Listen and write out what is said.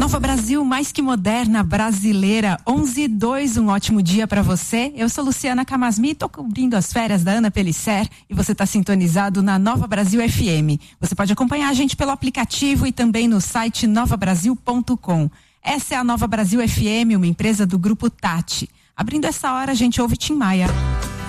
Nova Brasil, mais que moderna, brasileira, 11:02, um ótimo dia para você. Eu sou Luciana Camasmi, tô cobrindo as férias da Ana Pellicer e você tá sintonizado na Nova Brasil FM. Você pode acompanhar a gente pelo aplicativo e também no site novabrasil.com. Essa é a Nova Brasil FM, uma empresa do Grupo Tati. Abrindo essa hora, a gente ouve Tim Maia.